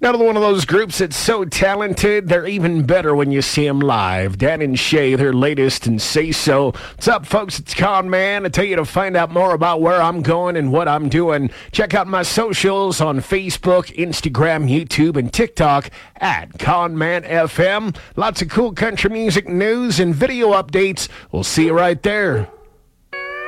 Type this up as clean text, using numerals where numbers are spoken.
Another one of those groups that's so talented, they're even better when you see them live. Dan and Shay, their latest, and Say So. What's up, folks? It's Con Man. I tell you to find out more about where I'm going and what I'm doing. Check out my socials on Facebook, Instagram, YouTube, and TikTok at Con Man FM. Lots of cool country music news and video updates. We'll see you right there.